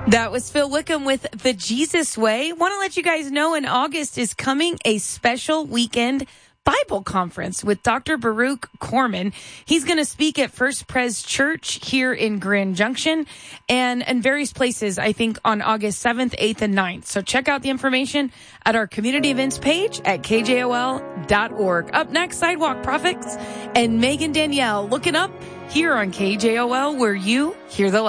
That was Phil Wickham with The Jesus Way. Want to let you guys know in August is coming a special weekend Bible conference with Dr. Baruch Corman. He's going to speak at First Pres Church here in Grand Junction and in various places, I think, on August 7th, 8th, and 9th. So check out the information at our community events page at kjol.org. Up next, Sidewalk Prophets and Megan Danielle looking up here on KJOL, where you hear the